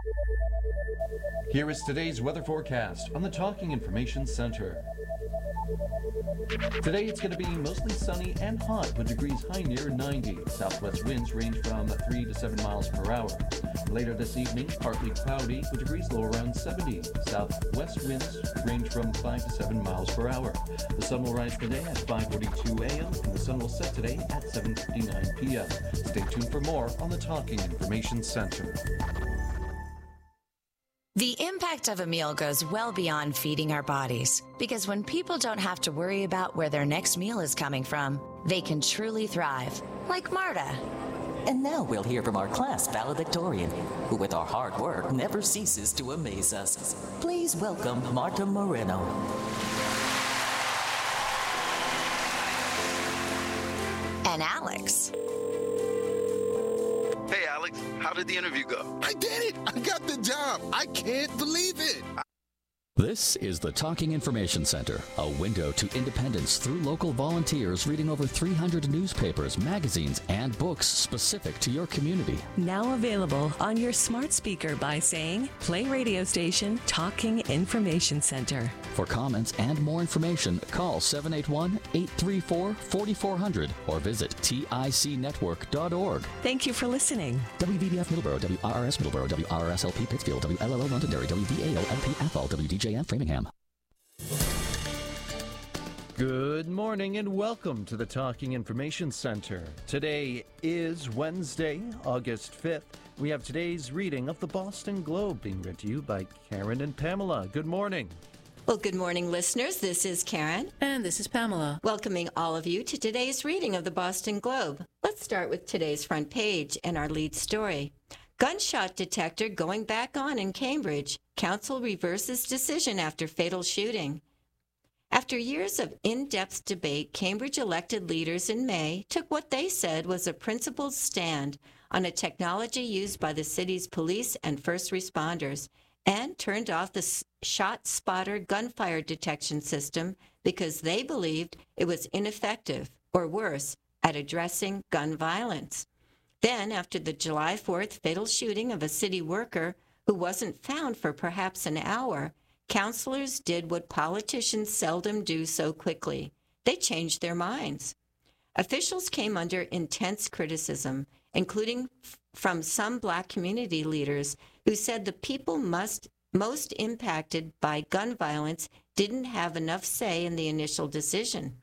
Here is today's weather forecast on the Talking Information Center. Today it's going to be mostly sunny and hot with degrees high near 90. Southwest winds range from 3 to 7 miles per hour. Later this evening, partly cloudy with degrees low around 70. Southwest winds range from 5 to 7 miles per hour. The sun will rise today at 5:42 a.m. and the sun will set today at 7:59 p.m. Stay tuned for more on the Talking Information Center. The impact of a meal goes well beyond feeding our bodies, because when people don't have to worry about where their next meal is coming from, they can truly thrive, like Marta. And now we'll hear from our class valedictorian, who with our hard work never ceases to amaze us. Please welcome Marta Moreno. And Alex. Hey, Alex, how did the interview go? I did it! I got the job! I can't believe it! This is the Talking Information Center, a window to independence through local volunteers reading over 300 newspapers, magazines, and books specific to your community. Now available on your smart speaker by saying, play radio station Talking Information Center. For comments and more information, call 781-834-4400 or visit ticnetwork.org. Thank you for listening. WVBF Middleborough, WRRS Middleborough, WRSLP Pittsfield, WLLO Londonderry, WVAO-LP Athol, WDJM Framingham. Good morning and welcome to the Talking Information Center. Today is Wednesday, August 5th. We have today's reading of the Boston Globe being read to you by Karen and Pamela. Good morning. Well, good morning, listeners. This is Karen. And this is Pamela. Welcoming all of you to today's reading of the Boston Globe. Let's start with today's front page and our lead story. Gunshot detector going back on in Cambridge. Council reverses decision after fatal shooting. After years of in-depth debate, Cambridge elected leaders in May took what they said was a principled stand on a technology used by the city's police and first responders, and turned off the shot spotter gunfire detection system because they believed it was ineffective, or worse, at addressing gun violence. Then, after the July 4th fatal shooting of a city worker who wasn't found for perhaps an hour, councilors did what politicians seldom do so quickly. They changed their minds. Officials came under intense criticism, including from some Black community leaders who said the people most impacted by gun violence didn't have enough say in the initial decision.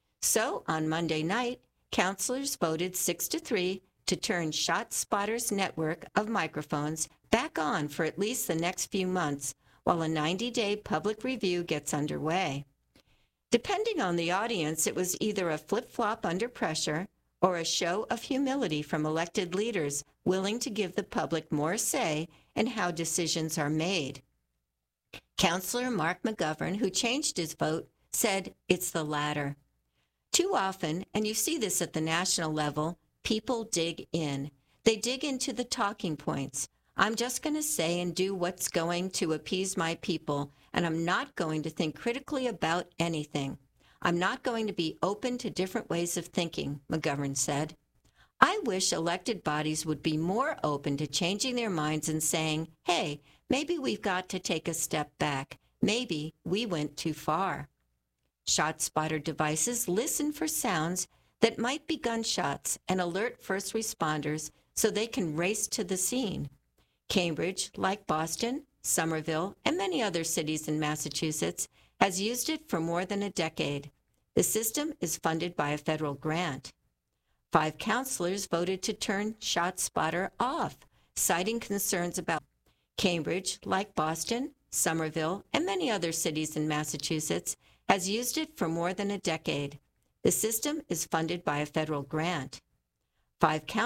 So, on Monday night, councilors voted 6-3 to turn ShotSpotter's network of microphones back on for at least the next few months while a 90-day public review gets underway. Depending on the audience, it was either a flip-flop under pressure or a show of humility from elected leaders willing to give the public more say in how decisions are made. Councillor Mark McGovern, who changed his vote, said it's the latter. Too often, and you see this at the national level, people dig in. They dig into the talking points. I'm just going to say and do what's going to appease my people, and I'm not going to think critically about anything. I'm not going to be open to different ways of thinking, McGovern said. I wish elected bodies would be more open to changing their minds and saying, hey, maybe we've got to take a step back. Maybe we went too far. ShotSpotter devices listen for sounds that might be gunshots and alert first responders so they can race to the scene. Cambridge, like Boston, Somerville, and many other cities in Massachusetts, has used it for more than a decade. The system is funded by a federal grant. 5 councilors voted to turn ShotSpotter off, citing concerns about Cambridge, like Boston, Somerville, and many other cities in Massachusetts, has used it for more than a decade. The system is funded by a federal grant. 5